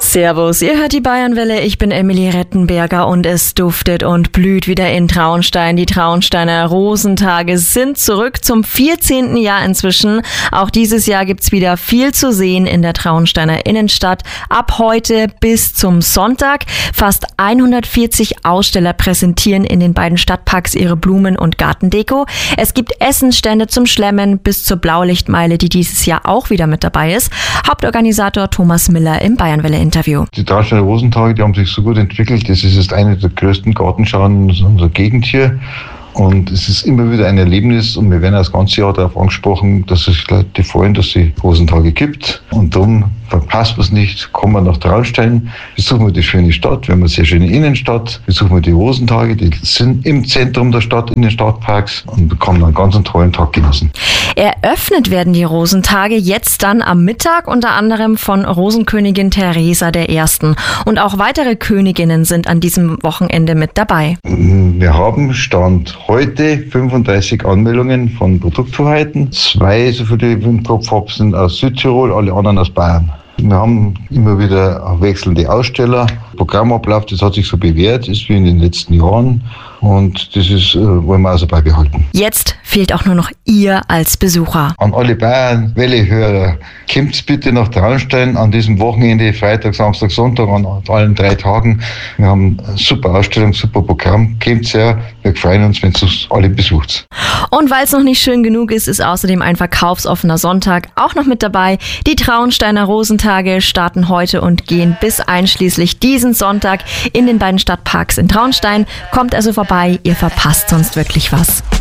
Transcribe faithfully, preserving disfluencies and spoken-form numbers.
Servus, ihr hört die Bayernwelle, ich bin Emilie Rettenberger und es duftet und blüht wieder in Traunstein. Die Traunsteiner Rosentage sind zurück zum vierzehnten Jahr inzwischen. Auch dieses Jahr gibt's wieder viel zu sehen in der Traunsteiner Innenstadt. Ab heute bis zum Sonntag. Fast hundertvierzig Aussteller präsentieren in den beiden Stadtparks ihre Blumen- und Gartendeko. Es gibt Essensstände zum Schlemmen bis zur Blaulichtmeile, die dieses Jahr auch wieder mit dabei ist. Hauptorganisator Thomas Miller im Bayernwelle-Interview. Die Traunsteiner Rosentage, die haben sich so gut entwickelt. Das ist jetzt eine der größten Gartenschauen unserer Gegend hier. Und es ist immer wieder ein Erlebnis und wir werden das ganze Jahr darauf angesprochen, dass sich Leute freuen, dass es Rosentage gibt. Und darum verpasst man es nicht, kommen wir nach Traunstein, besuchen wir die schöne Stadt, wir haben eine sehr schöne Innenstadt, besuchen wir die Rosentage, die sind im Zentrum der Stadt, in den Stadtparks und kann einen ganz tollen Tag genießen. Eröffnet werden die Rosentage jetzt dann am Mittag, unter anderem von Rosenkönigin Theresa der Ersten. Und auch weitere Königinnen sind an diesem Wochenende mit dabei. Wir haben Stand heute fünfunddreißig Anmeldungen von Produkthoheiten. Zwei, so viele ich im Kopf habe, sind aus Südtirol, alle anderen aus Bayern. Wir haben immer wieder wechselnde Aussteller. Programmablauf, das hat sich so bewährt, ist wie in den letzten Jahren. Und das ist, äh, wollen wir also beibehalten. Jetzt fehlt auch nur noch ihr als Besucher. An alle Bayern-Welle-Hörer, kommt bitte nach Traunstein an diesem Wochenende, Freitag, Samstag, Sonntag, an allen drei Tagen. Wir haben eine super Ausstellung, super Programm. Kommt her, wir freuen uns, wenn ihr alle besucht. Und weil es noch nicht schön genug ist, ist außerdem ein verkaufsoffener Sonntag auch noch mit dabei. Die Traunsteiner Rosentage starten heute und gehen bis einschließlich diesen Sonntag in den beiden Stadtparks in Traunstein. Kommt also vorbei, ihr verpasst sonst wirklich was.